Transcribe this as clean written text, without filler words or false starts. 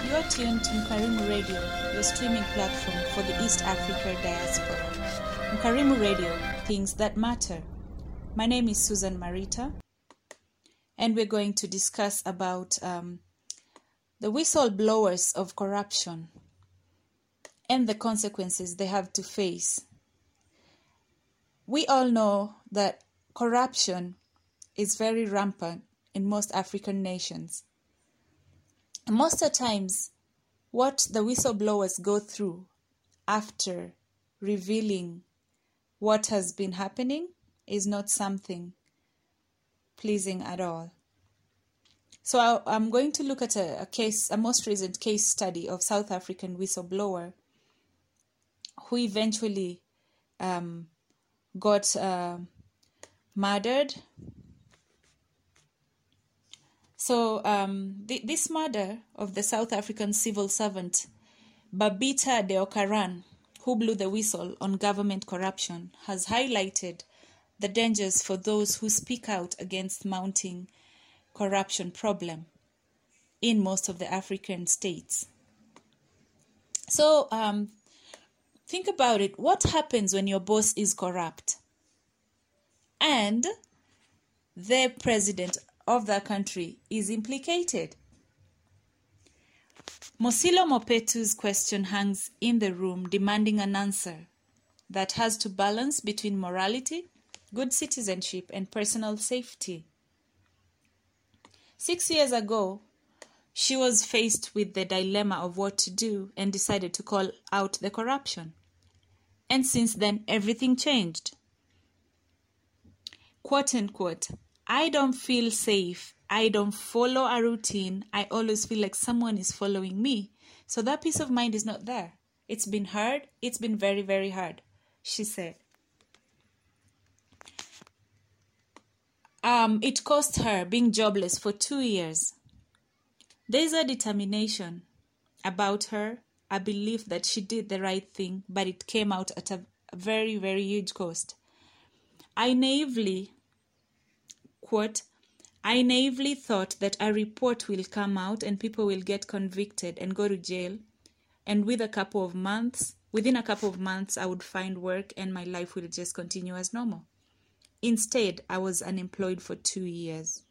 You are tuned to Mkarimu Radio, your streaming platform for the East Africa diaspora. Mkarimu Radio, things that matter. My name is Susan Marita, and we're going to discuss about the whistleblowers of corruption and the consequences they have to face. We all know that corruption is very rampant in most African nations. Most of the times, what the whistleblowers go through after revealing what has been happening is not something pleasing at all. So I'm going to look at a most recent case study of South African whistleblower who eventually got murdered. So this murder of the South African civil servant Babita Deokaran, who blew the whistle on government corruption, has highlighted the dangers for those who speak out against mounting corruption problem in most of the African states. So think about it. What happens when your boss is corrupt and the president of that country is implicated? Mosilo Mopetu's question hangs in the room, demanding an answer that has to balance between morality, good citizenship, and personal safety. 6 years ago, she was faced with the dilemma of what to do and decided to call out the corruption. And since then, everything changed. Quote unquote, I don't feel safe. I don't follow a routine. I always feel like someone is following me. So that peace of mind is not there. It's been hard. It's been very, very hard, she said. It cost her being jobless for 2 years. There's a determination about her, a belief that she did the right thing, but it came out at a very, very huge cost. I naively thought that a report will come out and people will get convicted and go to jail. And within a couple of months, I would find work and my life will just continue as normal. Instead, I was unemployed for 2 years.